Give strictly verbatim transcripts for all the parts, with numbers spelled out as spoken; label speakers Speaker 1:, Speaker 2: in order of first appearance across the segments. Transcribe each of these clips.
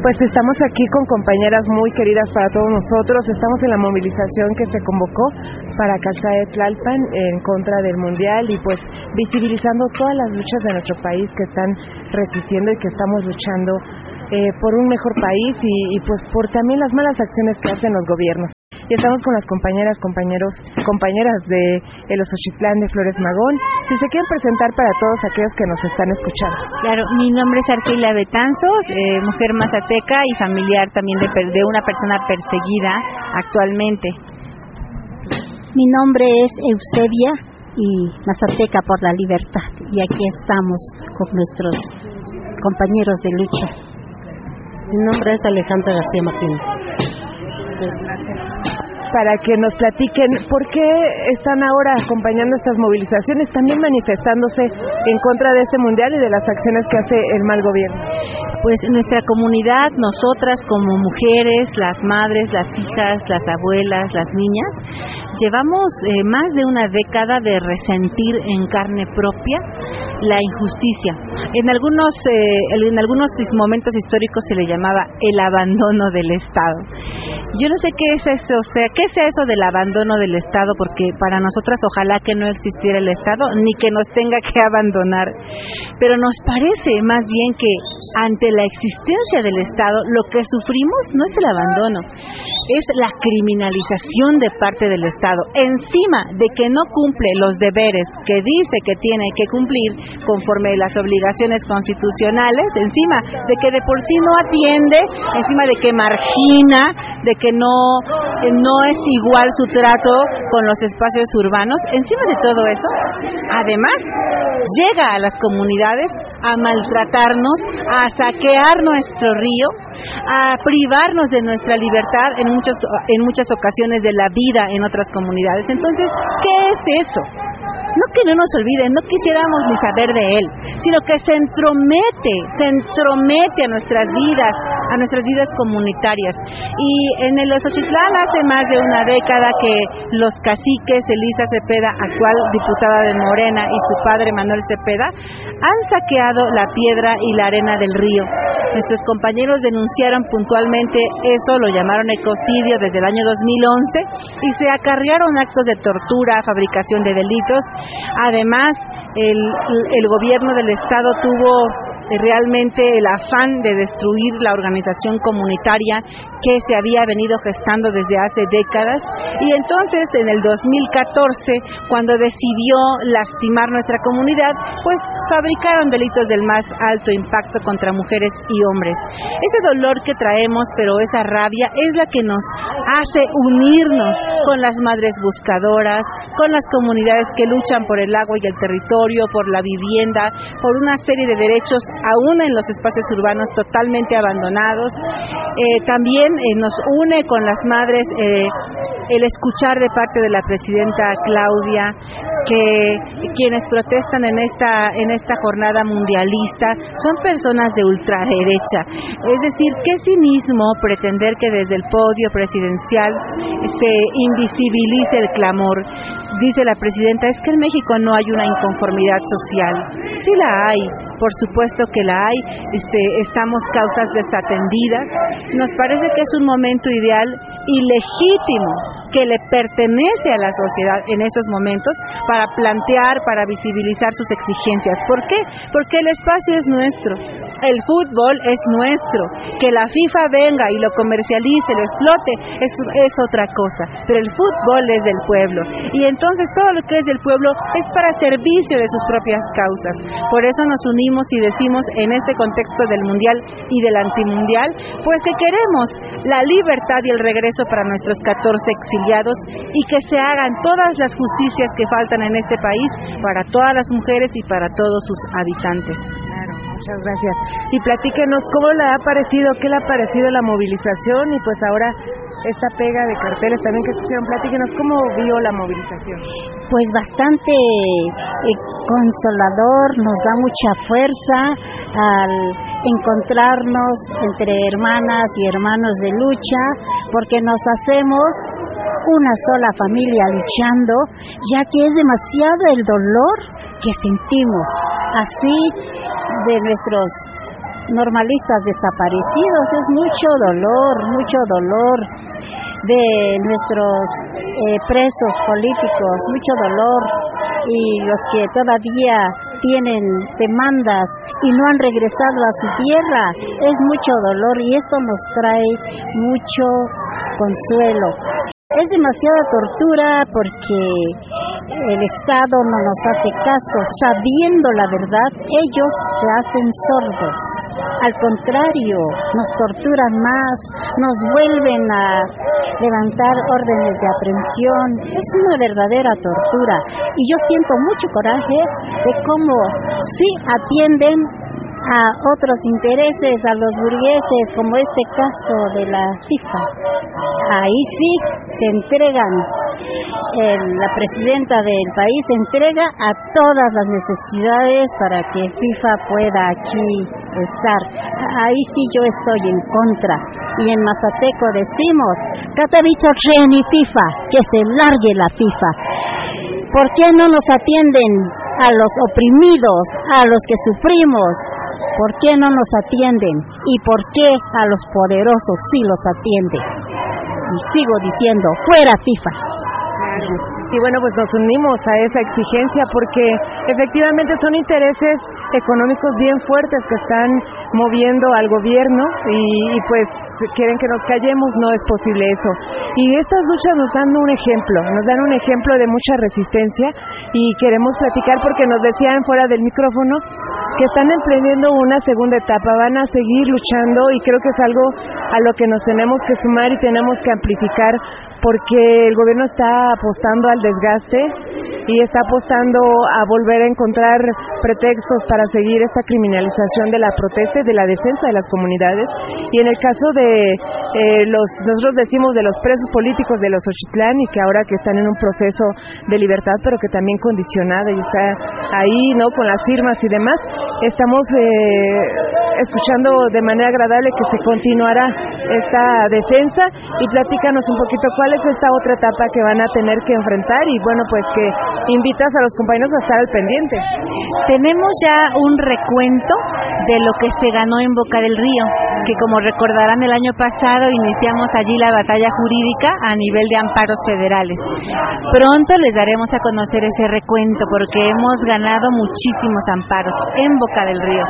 Speaker 1: Pues estamos aquí con compañeras muy queridas para todos nosotros. Estamos en la movilización que se convocó para Calzada de Tlalpan en contra del Mundial y pues visibilizando todas las luchas de nuestro país que están resistiendo y que estamos luchando eh, por un mejor país y, y pues por también las malas acciones que hacen los gobiernos. Y estamos con las compañeras, compañeros, compañeras de el Xochitlán de Flores Magón. Si se quieren presentar para todos aquellos que nos están escuchando.
Speaker 2: Claro, mi nombre es Arquila Betanzos, eh, mujer mazateca y familiar también de, de una persona perseguida actualmente.
Speaker 3: Mi nombre es Eusebia y mazateca por la libertad. Y aquí estamos con nuestros compañeros de lucha.
Speaker 4: Mi nombre es Alejandra García Martín.
Speaker 1: Para que nos platiquen por qué están ahora acompañando estas movilizaciones, también manifestándose en contra de este mundial y de las acciones que hace el mal gobierno.
Speaker 2: Pues nuestra comunidad, nosotras como mujeres, las madres, las hijas, las abuelas, las niñas, llevamos eh, más de una década de resentir en carne propia la injusticia. En algunos eh, en algunos momentos históricos se le llamaba el abandono del Estado. Yo no sé qué es eso, o sea, qué sea eso del abandono del Estado, porque para nosotras ojalá que no existiera el Estado, ni que nos tenga que abandonar, pero nos parece más bien que ante la existencia del Estado, lo que sufrimos no es el abandono, es la criminalización de parte del Estado, encima de que no cumple los deberes que dice que tiene que cumplir conforme las obligaciones constitucionales, encima de que de por sí no atiende, encima de que margina, de que no, no es igual su trato con los espacios urbanos, encima de todo eso, además, llega a las comunidades a maltratarnos, a saquear nuestro río, a privarnos de nuestra libertad en muchos, en muchas ocasiones de la vida en otras comunidades. Entonces, ¿qué es eso? No que no nos olviden, no quisiéramos ni saber de él, sino que se entromete, se entromete a nuestras vidas, a nuestras vidas comunitarias. Y en el Xochitlán hace más de una década que los caciques, Elisa Cepeda, actual diputada de Morena, y su padre Manuel Cepeda, han saqueado la piedra y la arena del río. Nuestros compañeros denunciaron puntualmente eso, lo llamaron ecocidio desde el año dos mil once y se acarrearon actos de tortura, fabricación de delitos. Además, el, el gobierno del Estado tuvo realmente el afán de destruir la organización comunitaria que se había venido gestando desde hace décadas, y entonces en el dos mil catorce, cuando decidió lastimar nuestra comunidad, pues fabricaron delitos del más alto impacto contra mujeres y hombres. Ese dolor que traemos, pero esa rabia, es la que nos hace unirnos con las madres buscadoras, con las comunidades que luchan por el agua y el territorio, por la vivienda, por una serie de derechos aún en los espacios urbanos totalmente abandonados. Eh, también eh, nos une con las madres eh, el escuchar de parte de la presidenta Claudia que quienes protestan en esta en esta jornada mundialista son personas de ultraderecha. Es decir, qué cinismo pretender que desde el podio presidencial se invisibilice el clamor. Dice la presidenta, es que en México no hay una inconformidad social. Sí la hay, por supuesto que la hay. Este, estamos causas desatendidas. Nos parece que es un momento ideal y legítimo que le pertenece a la sociedad en esos momentos para plantear, para visibilizar sus exigencias. ¿Por qué? Porque el espacio es nuestro, el fútbol es nuestro. Que la FIFA venga y lo comercialice, lo explote, es, es otra cosa, pero el fútbol es del pueblo, y entonces todo lo que es del pueblo es para servicio de sus propias causas. Por eso nos unimos y decimos en este contexto del mundial y del antimundial, pues que queremos la libertad y el regreso para nuestros catorce exiliados, y que se hagan todas las justicias que faltan en este país para todas las mujeres y para todos sus habitantes.
Speaker 1: Claro, muchas gracias. Y platíquenos cómo le ha parecido, qué le ha parecido la movilización y pues ahora esta pega de carteles también que pusieron. Platíquenos cómo vio la movilización.
Speaker 3: Pues bastante eh, consolador, nos da mucha fuerza al encontrarnos entre hermanas y hermanos de lucha, porque nos hacemos una sola familia luchando, ya que es demasiado el dolor que sentimos, así de nuestros normalistas desaparecidos. Es mucho dolor, mucho dolor de nuestros eh, presos políticos, mucho dolor, y los que todavía tienen demandas y no han regresado a su tierra, es mucho dolor y esto nos trae mucho consuelo. Es demasiada tortura porque el Estado no nos hace caso, sabiendo la verdad, ellos se hacen sordos. Al contrario, nos torturan más, nos vuelven a levantar órdenes de aprehensión. Es una verdadera tortura y yo siento mucho coraje de cómo sí atienden a otros intereses, a los burgueses, como este caso de la FIFA. Ahí sí se entregan, el, la presidenta del país se entrega a todas las necesidades para que FIFA pueda aquí estar. Ahí sí yo estoy en contra. Y en Mazateco decimos, Catavicho Reni FIFA, que se largue la FIFA. ¿Por qué no nos atienden a los oprimidos, a los que sufrimos? ¿Por qué no nos atienden? ¿Y por qué a los poderosos sí los atienden? Y sigo diciendo, fuera FIFA.
Speaker 1: Y bueno, pues nos unimos a esa exigencia porque efectivamente son intereses económicos bien fuertes que están moviendo al gobierno y, y pues quieren que nos callemos. No es posible eso. Y estas luchas nos dan un ejemplo, nos dan un ejemplo de mucha resistencia y queremos platicar porque nos decían fuera del micrófono que están emprendiendo una segunda etapa, van a seguir luchando y creo que es algo a lo que nos tenemos que sumar y tenemos que amplificar porque el gobierno está apostando al desgaste y está apostando a volver a encontrar pretextos para seguir esta criminalización de la protesta y de la defensa de las comunidades. Y en el caso de eh, los, nosotros decimos de los presos políticos de los Xochitlán y que ahora que están en un proceso de libertad, pero que también condicionada y está ahí, ¿no? Con las firmas y demás, estamos eh, escuchando de manera agradable que se continuará esta defensa y platícanos un poquito cuál es esta otra etapa que van a tener que enfrentar y bueno, pues que invitas a los compañeros a estar al pendiente.
Speaker 2: Tenemos ya un recuento de lo que se ganó en Boca del Río, que como recordarán el año pasado iniciamos allí la batalla jurídica a nivel de amparos federales. Pronto les daremos a conocer ese recuento porque hemos ganado muchísimos amparos en Boca del Río,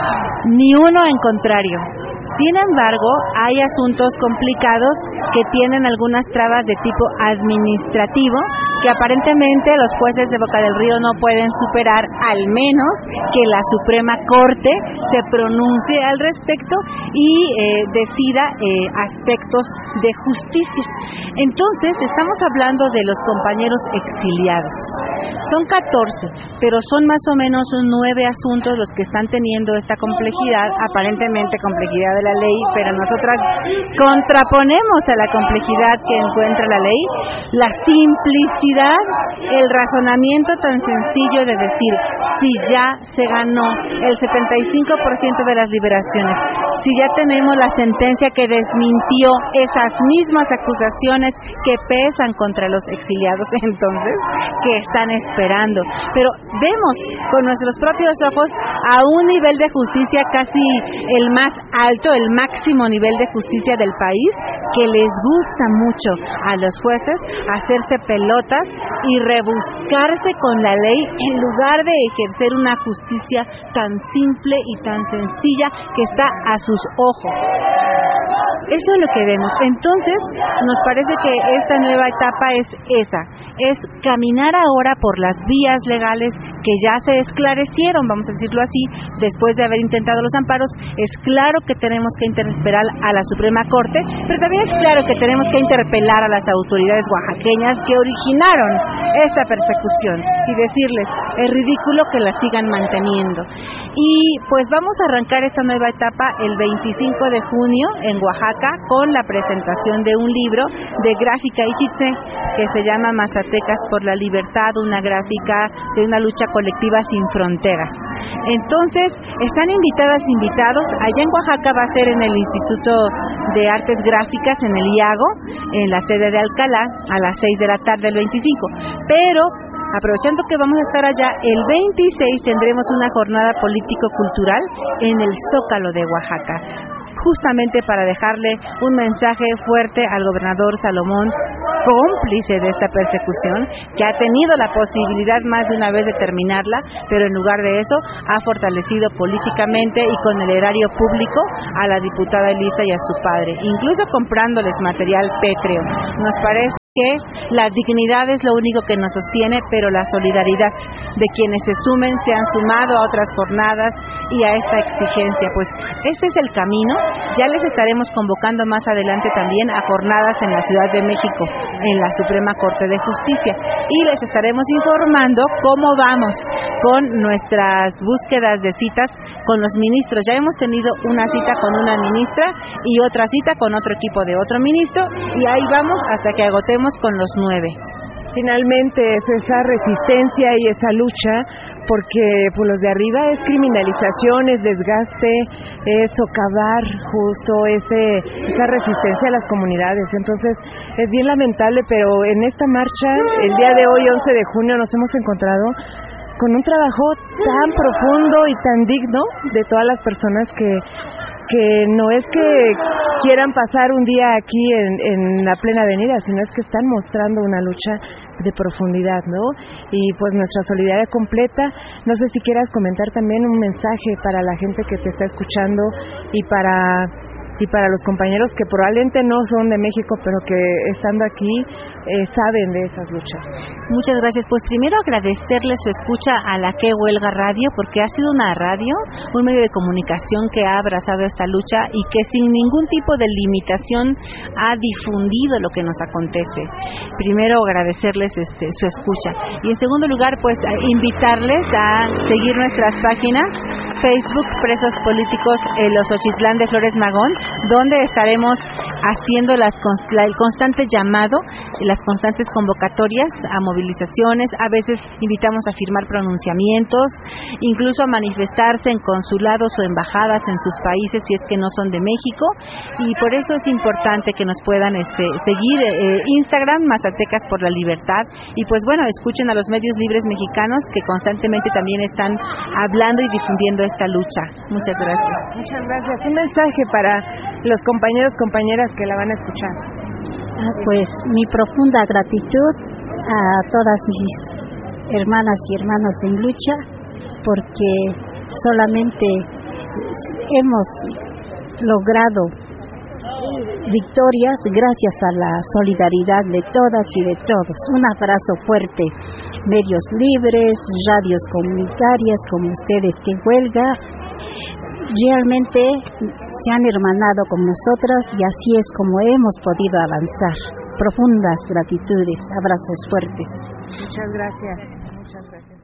Speaker 2: ni uno en contrario. Sin embargo, hay asuntos complicados que tienen algunas trabas de tipo administrativo que aparentemente los jueces de Boca del Río no pueden superar, al menos que la Suprema Corte se pronuncie al respecto y eh, decida eh, aspectos de justicia. Entonces, estamos hablando de los compañeros exiliados. Son catorce, pero son más o menos nueve asuntos los que están teniendo esta complejidad, aparentemente complejidad de la ley, pero nosotras contraponemos a la complejidad que encuentra la ley, la simplicidad, el razonamiento tan sencillo de decir, si ya se ganó el setenta y cinco por ciento de las liberaciones, si ya tenemos la sentencia que desmintió esas mismas acusaciones que pesan contra los exiliados, entonces, ¿qué están esperando? Pero vemos con nuestros propios ojos a un nivel de justicia casi el más alto, el máximo nivel de justicia del país, que les gusta mucho a los jueces hacerse pelotas y rebuscarse con la ley en lugar de ejercer una justicia tan simple y tan sencilla que está a sus ojos. Eso es lo que vemos. Entonces, nos parece que esta nueva etapa es esa, es caminar ahora por las vías legales que ya se esclarecieron, vamos a decirlo así, después de haber intentado los amparos. Es claro que tenemos que interpelar a la Suprema Corte, pero también es claro que tenemos que interpelar a las autoridades oaxaqueñas que originaron esta persecución y decirles, es ridículo que la sigan manteniendo. Y pues vamos a arrancar esta nueva etapa el veinticinco de junio en Oaxaca con la presentación de un libro de Gráfica Ichitze que se llama Mazatecas por la Libertad, una gráfica de una lucha colectiva sin fronteras. Entonces, están invitadas, invitados. Allá en Oaxaca va a ser en el Instituto de Artes Gráficas, en el IAGO, en la sede de Alcalá, a las seis de la tarde del veinticinco. Pero aprovechando que vamos a estar allá, el veintiséis tendremos una jornada político-cultural en el Zócalo de Oaxaca, justamente para dejarle un mensaje fuerte al gobernador Salomón, cómplice de esta persecución, que ha tenido la posibilidad más de una vez de terminarla, pero en lugar de eso ha fortalecido políticamente y con el erario público a la diputada Elisa y a su padre, incluso comprándoles material pétreo. Nos parece que la dignidad es lo único que nos sostiene, pero la solidaridad de quienes se sumen, se han sumado a otras jornadas y a esta exigencia. Pues ese es el camino. Ya les estaremos convocando más adelante también a jornadas en la Ciudad de México, en la Suprema Corte de Justicia, y les estaremos informando cómo vamos con nuestras búsquedas de citas con los ministros. Ya hemos tenido una cita con una ministra y otra cita con otro equipo de otro ministro, y ahí vamos hasta que agotemos con los nueve.
Speaker 1: Finalmente es esa resistencia y esa lucha, porque pues los de arriba es criminalización, es desgaste, es socavar justo ese esa resistencia a las comunidades. Entonces es bien lamentable, pero en esta marcha, el día de hoy, once de junio, nos hemos encontrado con un trabajo tan profundo y tan digno de todas las personas que que no es que quieran pasar un día aquí en, en la plena avenida, sino es que están mostrando una lucha de profundidad, ¿no? Y pues nuestra solidaridad completa. No sé si quieras comentar también un mensaje para la gente que te está escuchando y para y para los compañeros que probablemente no son de México, pero que estando aquí eh, saben de esas luchas.
Speaker 2: Muchas gracias. Pues primero agradecerle su escucha a la Que Huelga Radio, porque ha sido una radio, un medio de comunicación que ha abrazado esta lucha y que sin ningún tipo de limitación ha difundido lo que nos acontece. Primero agradecerles este, su escucha, y en segundo lugar pues invitarles a seguir nuestras páginas Facebook, Presos Políticos en los Ochitlán de Flores Magón, donde estaremos haciendo las, el constante llamado, las constantes convocatorias a movilizaciones. A veces invitamos a firmar pronunciamientos, incluso a manifestarse en consulados o embajadas en sus países si es que no son de México, y por eso es importante que nos puedan este, seguir eh, Instagram, Mazatecas por la Libertad, y pues bueno, escuchen a los medios libres mexicanos que constantemente también están hablando y difundiendo esta lucha. Muchas gracias.
Speaker 1: Muchas gracias. Un mensaje para los compañeros, compañeras que la van a escuchar.
Speaker 3: Ah, pues mi profunda gratitud a todas mis hermanas y hermanos en lucha, porque solamente hemos logrado victorias gracias a la solidaridad de todas y de todos. Un abrazo fuerte. Medios libres, radios comunitarias como ustedes, Que Huelga, realmente se han hermanado con nosotras y así es como hemos podido avanzar. Profundas gratitudes, abrazos fuertes.
Speaker 1: Muchas gracias. Muchas gracias.